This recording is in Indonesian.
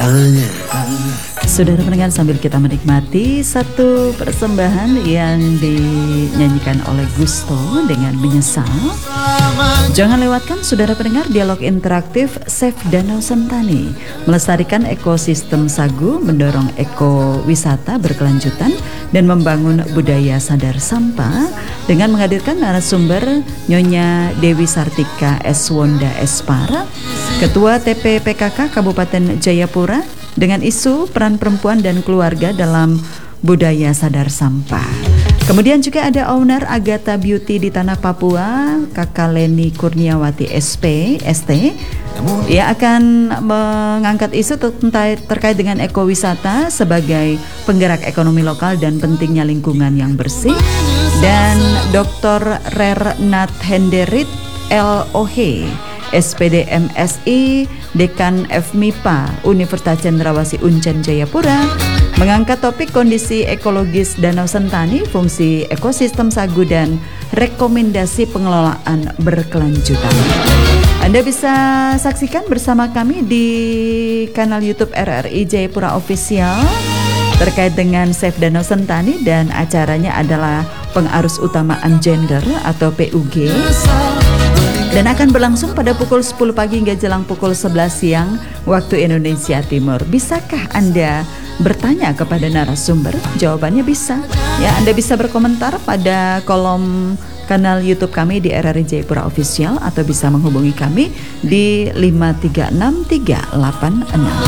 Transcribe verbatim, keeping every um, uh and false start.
Saudara pendengar, sambil kita menikmati satu persembahan yang dinyanyikan oleh Gusto dengan Menyesal, jangan lewatkan saudara pendengar dialog interaktif Chef Danau Sentani, melestarikan ekosistem sagu, mendorong ekowisata berkelanjutan dan membangun budaya sadar sampah, dengan menghadirkan narasumber Nyonya Dewi Sartika Eswonda Espara, Ketua T P P K K Kabupaten Jayapura, dengan isu peran perempuan dan keluarga dalam budaya sadar sampah. Kemudian juga ada owner Agatha Beauty di Tanah Papua, Kakak Leni Kurniawati S P S T. Ia akan mengangkat isu ter- terkait dengan ekowisata sebagai penggerak ekonomi lokal dan pentingnya lingkungan yang bersih. Dan Doktor Rernat Henderit L O H, S P D M S I, Dekan F M I P A Universitas Cendrawasih Uncen Jayapura, mengangkat topik kondisi ekologis Danau Sentani, fungsi ekosistem sagu dan rekomendasi pengelolaan berkelanjutan. Anda bisa saksikan bersama kami di kanal YouTube R R I Jayapura Official terkait dengan Chef Danau Sentani, dan acaranya adalah pengarus utamaan gender atau P U G, dan akan berlangsung pada pukul sepuluh pagi hingga jelang pukul sebelas siang waktu Indonesia Timur. Bisakah Anda bertanya kepada narasumber? Jawabannya bisa. Ya, Anda bisa berkomentar pada kolom kanal YouTube kami di R R I Jayapura Official, atau bisa menghubungi kami di lima tiga enam tiga delapan enam.